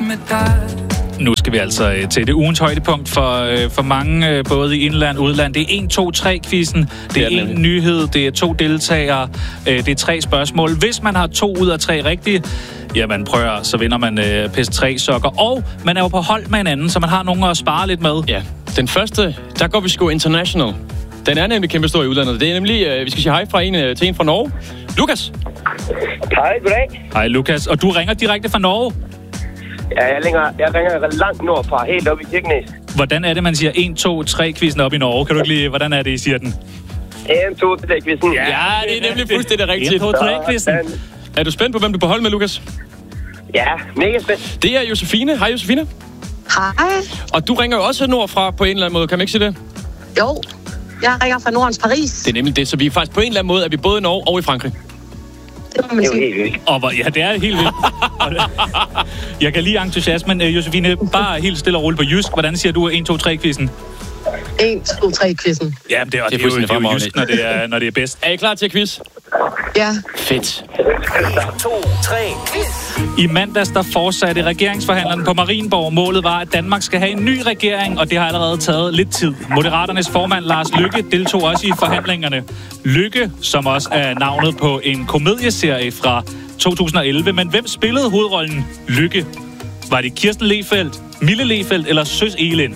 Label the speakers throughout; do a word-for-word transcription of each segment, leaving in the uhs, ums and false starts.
Speaker 1: med dig.
Speaker 2: Nu skal vi altså øh, til det ugens højdepunkt for, øh, for mange, øh, både i indland og udland. Det er en, to, tre-quizzen. Det er en nyhed, det er to deltagere, øh, det er tre spørgsmål. Hvis man har to ud af tre rigtige, jamen prøver, så vinder man øh, P S tre sokker. Og man er jo på hold med en anden, så man har nogen at spare lidt med.
Speaker 3: Ja, den første, der går vi sgu international. Den er nemlig kæmpe stor i udlandet. Det er nemlig, øh, vi skal sige hej fra en øh, til en fra Norge. Lukas.
Speaker 4: Hej, goddag.
Speaker 2: Hej Lukas, og du ringer direkte fra Norge.
Speaker 4: Ja, jeg ringer, jeg ringer langt nordfra, helt op i Kirkenes.
Speaker 2: Hvordan er det, man siger en, to, tre-quizzen op i Norge? Kan du ikke lige, hvordan er det, I siger den?
Speaker 4: en, to, tre-quizzen.
Speaker 3: Ja, det er nemlig fuldstændig rigtigt.
Speaker 2: en, to, tre-quizzen.
Speaker 3: Er du spændt på, hvem du er på hold med, Lukas?
Speaker 4: Ja, mega spændt.
Speaker 3: Det er Josefine. Hej, Josefine.
Speaker 5: Hej.
Speaker 3: Og du ringer jo også nordfra på en eller anden måde. Kan man ikke sige det?
Speaker 5: Jo, jeg ringer fra Nordens Paris.
Speaker 3: Det er nemlig det, så vi er faktisk på en eller anden måde, at vi både i Norge og i Frankrig.
Speaker 5: Det må man
Speaker 4: Det er jo
Speaker 5: sige.
Speaker 4: helt vildt.
Speaker 2: Og hvor, ja, det er helt vildt. Jeg kan lide entusiasmen. Øh, Josefine, bare helt stille og roligt på jysk. Hvordan siger du en, to, tre-quizzen?
Speaker 5: en, to, tre-quizzen.
Speaker 2: Ja, det er, det er,
Speaker 3: Det er
Speaker 2: jo,
Speaker 3: fuldstændig
Speaker 2: det er jo
Speaker 3: fremragende.
Speaker 2: jysk, når det er, når det er bedst.
Speaker 3: Er I klar til quiz?
Speaker 5: Ja.
Speaker 3: Fedt.
Speaker 1: to, tre, quiz.
Speaker 2: I mandags, der fortsatte regeringsforhandlerne på Marienborg. Målet var, at Danmark skal have en ny regering, og det har allerede taget lidt tid. Moderaternes formand Lars Løkke deltog også i forhandlingerne. Løkke, som også er navnet på en komedieserie fra to tusind og elleve. Men hvem spillede hovedrollen Løkke? Var det Kirsten Lehfeldt, Mille Lehfeldt eller Søs Elin?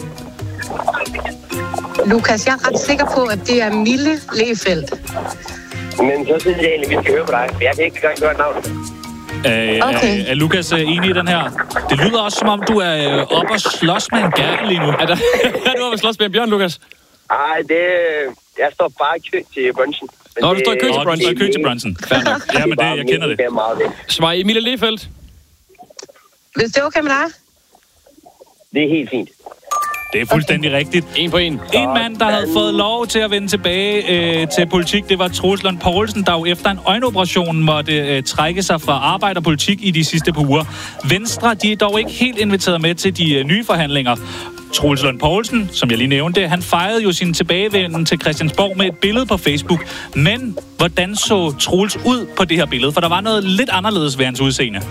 Speaker 5: Lukas, jeg er ret sikker på, at det er Mille Lehfeldt.
Speaker 4: Men så synes jeg egentlig, vi skal høre på dig, for jeg kan ikke engang gøre navnet.
Speaker 2: Øh,
Speaker 5: Okay.
Speaker 2: er, er Lukas øh, enig i den her? Det lyder også, som om du er øh, oppe og slås med en bjørn lige nu.
Speaker 3: Er, der, er du oppe at slås med en bjørn, Lukas?
Speaker 4: Ej, det... Jeg står bare i kø til brunchen. Men
Speaker 3: Nå, du
Speaker 4: det-
Speaker 3: står i kø til
Speaker 2: Og du står i kø til brunchen. Fair nok. Ja, men det, jeg kender det.
Speaker 4: Det er meget det.
Speaker 3: Svar Emilie Lehfeldt.
Speaker 5: Hvis det er okay med dig?
Speaker 4: Det er helt fint.
Speaker 2: Det er fuldstændig rigtigt.
Speaker 3: En på en.
Speaker 2: En mand, der havde fået lov til at vende tilbage øh, til politik, det var Troels Lund Poulsen, der jo efter en øjenoperation måtte øh, trække sig fra arbejderpolitik i de sidste par uger. Venstre, de er dog ikke helt inviteret med til de øh, nye forhandlinger. Troels Lund Poulsen, som jeg lige nævnte, han fejrede jo sin tilbagevenden til Christiansborg med et billede på Facebook. Men hvordan så Troels ud på det her billede? For der var noget lidt anderledes ved hans udseende.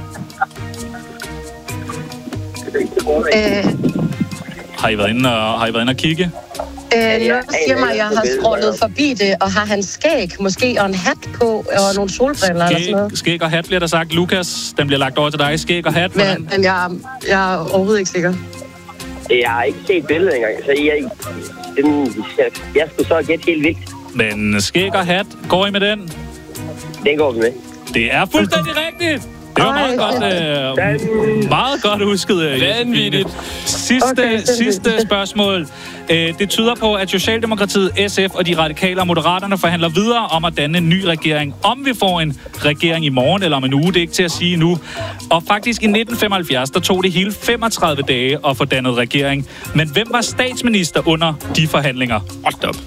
Speaker 5: Øh,
Speaker 2: Har I været inde og, har I været inde og kigge?
Speaker 5: øh, noget siger mig, at jeg har scrollet forbi det, og har han skæg måske, og en hat på, og nogle solbriller eller sådan noget.
Speaker 2: Skæg, skæg og hat bliver der sagt. Lukas, den bliver lagt over til dig. Skæg og hat.
Speaker 5: Men,
Speaker 2: Hvordan?
Speaker 5: men jeg, jeg er overhovedet ikke sikker.
Speaker 4: Jeg har ikke set billedet engang, så jeg... Den, jeg, jeg skulle så gætte helt vildt.
Speaker 2: Men skæg og hat, går I med den?
Speaker 4: Den går vi med.
Speaker 2: Det er fuldstændig rigtigt! Det var meget godt, øh, meget godt husket, øh, Josefine.
Speaker 3: Vanvittigt.
Speaker 2: Sidste,
Speaker 5: Okay,
Speaker 2: okay, sidste spørgsmål. Øh, det tyder på, at Socialdemokratiet, S F og de radikale og moderaterne forhandler videre om at danne en ny regering. Om vi får en regering i morgen eller om en uge, det er ikke til at sige nu. Og faktisk i nitten femoghalvfjerds, der tog det hele femogtredive dage at få dannet regering. Men hvem var statsminister under de forhandlinger?
Speaker 3: Hold op.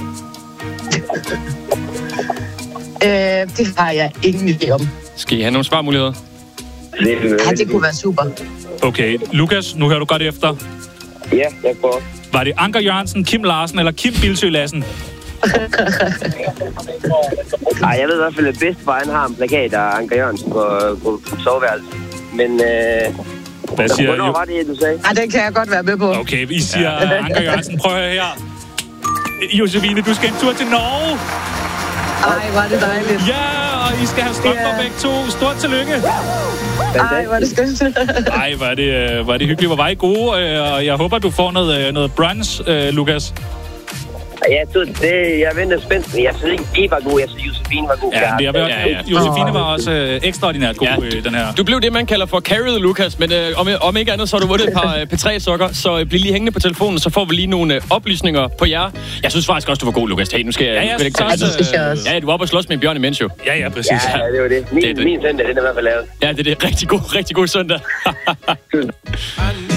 Speaker 5: Øh, det har jeg ingen idé om.
Speaker 3: Skal I have nogle svarmuligheder?
Speaker 4: Det,
Speaker 5: Ja, det kunne være super.
Speaker 2: Okay, Lukas, nu hører du godt efter.
Speaker 4: Ja, jeg prøver.
Speaker 2: Var det Anker Jørgensen, Kim Larsen eller Kim Bildsøe Lassen?
Speaker 4: Ej, jeg ved i hvert fald, at bedstefar, han har en plakat af Anker Jørgensen på, på, på soveværelset. Men øh,
Speaker 2: Hvad siger
Speaker 4: hvornår
Speaker 2: jo?
Speaker 4: var det, du sagde?
Speaker 5: Ja, den kan jeg godt være med på.
Speaker 2: Okay, I siger Anker Jørgensen. Prøv at høre her. Josefine, du skal en tur til Norge.
Speaker 5: Ej, var det dejligt.
Speaker 2: Ja, og I skal have strømper
Speaker 5: Ja.
Speaker 2: begge to. Stort tillykke.
Speaker 5: Ej, var det skønt.
Speaker 2: Ej, var det, øh, var det hyggeligt. Hvor var I gode, øh, og jeg håber, du får noget, øh, noget brunch, øh, Lukas.
Speaker 4: Ja, jeg, synes, det, jeg venter spændt, men jeg synes ikke, det var god. Jeg synes, Josefine var god.
Speaker 2: Ja, det er,
Speaker 3: Ja,
Speaker 2: ja,
Speaker 3: ja.
Speaker 2: ja. Josefine var også øh, ekstraordinært god,
Speaker 3: Ja.
Speaker 2: øh, den her.
Speaker 3: Du blev det, man kalder for carried, Lukas, men øh, om, om ikke andet, så har du vundet et par øh, P tre sokker, så øh, bliv lige hængende på telefonen, så får vi lige nogle øh, oplysninger på jer. Jeg synes faktisk også, du var god, Lukas. Hey, nu skal jeg...
Speaker 2: Ja, jeg
Speaker 3: nu skal
Speaker 2: synes også,
Speaker 3: tage-
Speaker 5: det synes jeg også.
Speaker 3: Ja, du var oppe og slås med en bjørn imens jo.
Speaker 2: Ja, ja, præcis.
Speaker 4: Ja, det var det. Min,
Speaker 3: Det er det.
Speaker 4: min søndag, den er i hvert fald lavet.
Speaker 3: Ja, det er det. Rigtig god, rigtig god søndag.